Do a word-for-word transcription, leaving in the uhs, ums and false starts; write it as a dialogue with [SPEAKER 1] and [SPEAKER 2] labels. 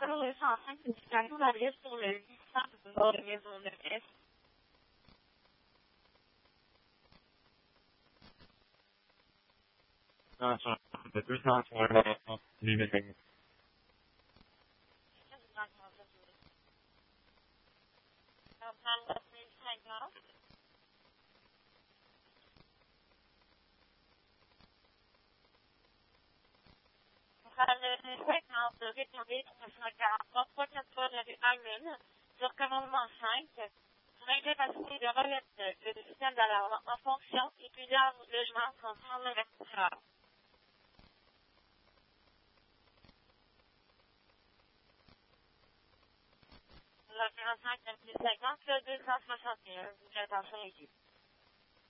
[SPEAKER 1] numéro deux cent cinq, une situation d'avril sur le huit cents du bord de Maisonneuve-Est.
[SPEAKER 2] Non, sur le deux cents sur le numéro cinq.
[SPEAKER 1] Le cinquante, répondez neuf cent quarante-trois, trois cent quatre-vingts de la rue Allen, sur commandement cinq, pour incapacité de remettre le système d'alarme en fonction et plusieurs logements sont sans investisseurs. Le quarante-cinq, cinquante, deux cent soixante et un, vous êtes en cinq.